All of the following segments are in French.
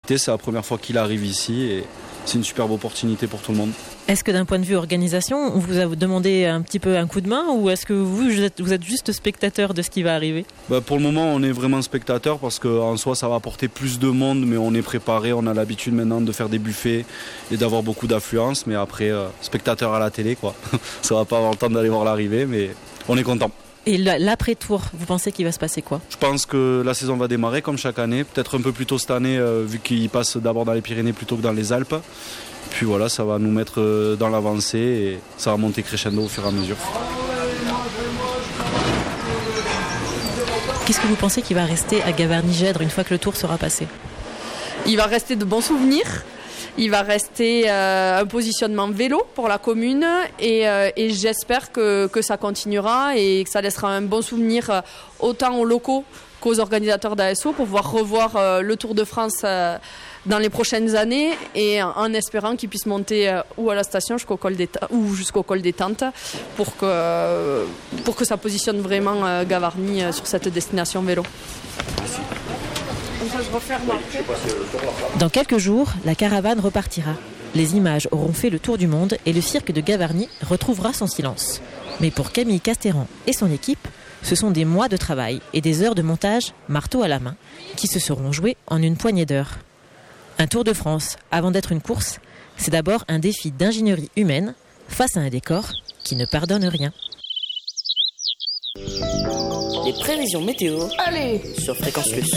profiter. C'est la première fois qu'il arrive ici et c'est une superbe opportunité pour tout le monde. Est-ce que d'un point de vue organisation, on vous a demandé un petit peu un coup de main ou est-ce que vous êtes juste spectateur de ce qui va arriver ? Pour le moment, on est vraiment spectateur parce qu'en soi, ça va apporter plus de monde, mais on est préparé. On a l'habitude maintenant de faire des buffets et d'avoir beaucoup d'affluence. Mais après, spectateur à la télé, quoi. Ça va pas avoir le temps d'aller voir l'arrivée, mais on est content. Et l'après-tour, vous pensez qu'il va se passer quoi ? Je pense que la saison va démarrer comme chaque année, peut-être un peu plus tôt cette année, vu qu'il passe d'abord dans les Pyrénées plutôt que dans les Alpes. Puis voilà, ça va nous mettre dans l'avancée et ça va monter crescendo au fur et à mesure. Qu'est-ce que vous pensez qu'il va rester à Gavarnie-Gèdre une fois que le tour sera passé ? Il va rester de bons souvenirs. Il va rester un positionnement vélo pour la commune et j'espère que ça continuera et que ça laissera un bon souvenir autant aux locaux qu'aux organisateurs d'ASO pour pouvoir revoir le Tour de France dans les prochaines années et en espérant qu'ils puissent monter ou à la station jusqu'au col des Tentes pour que ça positionne vraiment Gavarnie sur cette destination vélo. Dans quelques jours, la caravane repartira. Les images auront fait le tour du monde et le cirque de Gavarnie retrouvera son silence. Mais pour Camille Castéran et son équipe, ce sont des mois de travail et des heures de montage, marteau à la main, qui se seront joués en une poignée d'heures. Un Tour de France, avant d'être une course, c'est d'abord un défi d'ingénierie humaine face à un décor qui ne pardonne rien. Les prévisions météo. Allez, sur Fréquence Plus.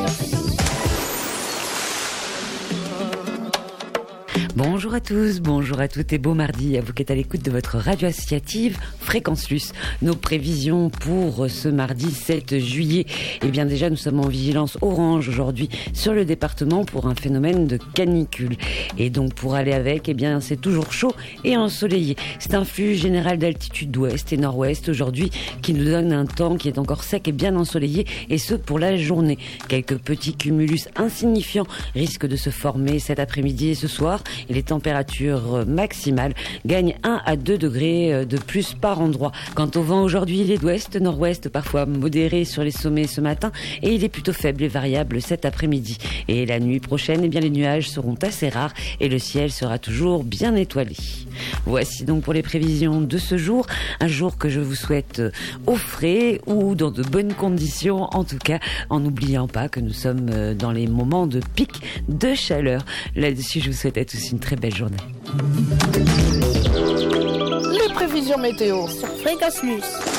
Bonjour à tous, bonjour à toutes et beau mardi à vous qui êtes à l'écoute de votre radio associative Fréquence Plus. Nos prévisions pour ce mardi 7 juillet. Eh bien déjà nous sommes en vigilance orange aujourd'hui sur le département pour un phénomène de canicule. Et donc pour aller avec, eh bien c'est toujours chaud et ensoleillé. C'est un flux général d'altitude d'ouest et nord-ouest aujourd'hui qui nous donne un temps qui est encore sec et bien ensoleillé et ce pour la journée. Quelques petits cumulus insignifiants risquent de se former cet après-midi et ce soir. Et les températures maximales gagnent 1 à 2 degrés de plus par endroit. Quant au vent, aujourd'hui, il est d'ouest, nord-ouest, parfois modéré sur les sommets ce matin et il est plutôt faible et variable cet après-midi. Et la nuit prochaine, eh bien, les nuages seront assez rares et le ciel sera toujours bien étoilé. Voici donc pour les prévisions de ce jour, un jour que je vous souhaite au frais ou dans de bonnes conditions, en tout cas en n'oubliant pas que nous sommes dans les moments de pic de chaleur. Là-dessus, je vous souhaite à tous une très belle journée. les prévisions météo Sur Fréquence Plus.